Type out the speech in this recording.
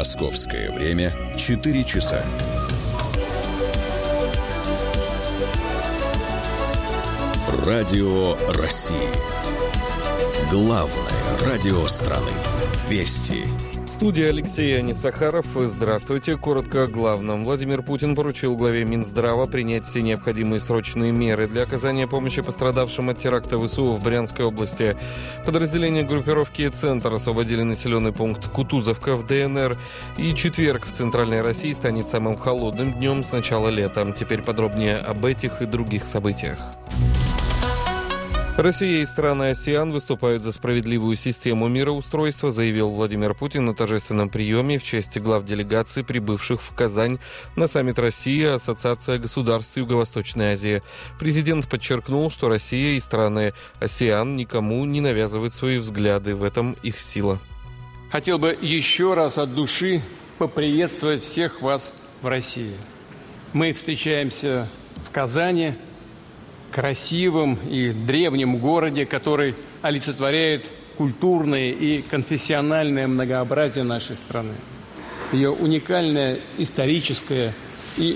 Московское время 4 часа. Радио России. Главное радио страны. Вести. Студия Алексей Анисахаров. Здравствуйте. Коротко о главном. Владимир Путин поручил главе Минздрава принять все необходимые срочные меры для оказания помощи пострадавшим от теракта ВСУ в Брянской области. Подразделения группировки «Центр» освободили населенный пункт Кутузовка в ДНР. И четверг в Центральной России станет самым холодным днем с начала лета. Теперь подробнее об этих и других событиях. Россия и страны АСЕАН выступают за справедливую систему мироустройства, заявил Владимир Путин на торжественном приеме в честь глав делегаций, прибывших в Казань на саммит России Ассоциация государств Юго-Восточной Азии. Президент подчеркнул, что Россия и страны АСЕАН никому не навязывают свои взгляды, в этом их сила. Хотел бы еще раз от души поприветствовать всех вас в России. Мы встречаемся в Казани, красивом и древнем городе, который олицетворяет культурное и конфессиональное многообразие нашей страны. Ее уникальное историческое